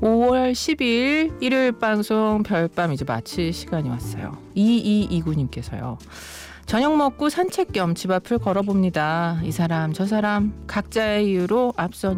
5월 10일 일요일 방송 별밤 이제 마칠 시간이 왔어요. 2229님께서요. 저녁 먹고 산책 겸 집 앞을 걸어봅니다. 이 사람 저 사람 각자의 이유로 앞선